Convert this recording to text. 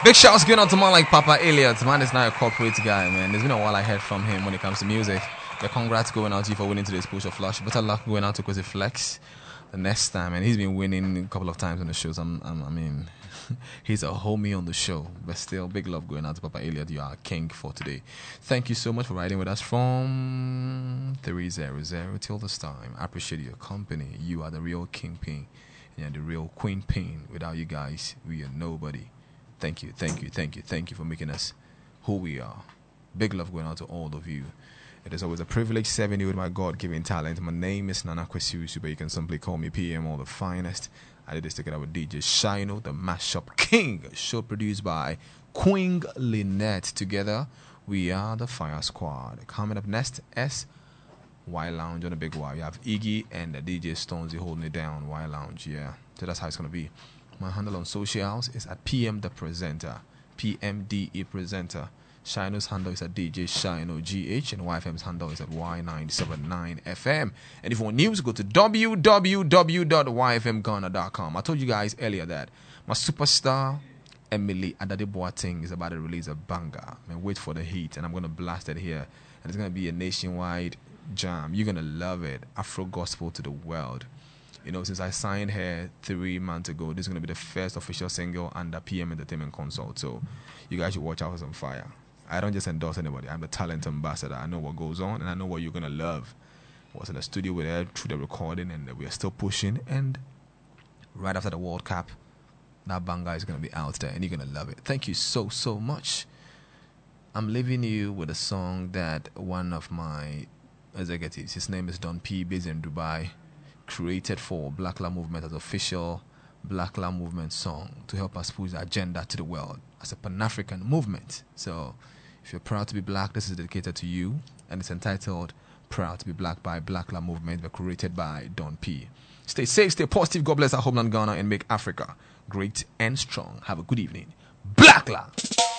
Big shouts going out to man like Papa Elliot. Man is now a corporate guy, man. There's been a while I heard from him when it comes to music. Yeah, congrats going out to you for winning today's push of flush. Better luck going out to Kwesi Flex the next time. And he's been winning a couple of times on the shows. I mean, he's a homie on the show. But still, big love going out to Papa Elliot. You are king for today. Thank you so much for riding with us from 300 till this time. I appreciate your company. You are the real kingpin. You're the real queen pin. Without you guys, we are nobody. Thank you for making us who we are. Big love going out to all of you. It is always a privilege serving you with my God-given talent. My name is Nana Kwesi, but you can simply call me PM, all the finest. I did this together with DJ Shino, the Mashup King. A show produced by Queen Lynette. Together, we are the Fire Squad. Coming up next, Y Lounge on a big Y. You have Iggy and the DJ Stonesy holding it down. Y Lounge, yeah. So that's how it's going to be. My handle on socials is at PM the Presenter, PMDE Presenter. Shino's handle is at DJ Shino GH, and YFM's handle is at Y979FM. And if you want news, go to www.yfmghana.com. I told you guys earlier that my superstar Emily Adade-Boateng is about to release a banger. Man, wait for the heat, and I'm going to blast it here. And it's going to be a nationwide jam. You're going to love it. Afro gospel to the world. You know, since I signed her 3 months ago, this is going to be the first official single under PM Entertainment Consult. So you guys should watch out for some fire. I don't just endorse anybody. I'm the talent ambassador. I know what goes on, and I know what you're going to love. I was in the studio with her through the recording, and we are still pushing. And right after the World Cup, that banger is going to be out there, and you're going to love it. Thank you so much. I'm leaving you with a song that one of my executives, his name is Don P, based in Dubai, created for Black Lives Movement as official Black Lives Movement song to help us push the agenda to the world as a Pan-African movement. So if you're proud to be black, this is dedicated to you, and it's entitled Proud to be Black by Black Lives Movement, but created by Don P. Stay safe, stay positive, God bless our homeland Ghana, and make Africa great and strong. Have a good evening. Black Lives!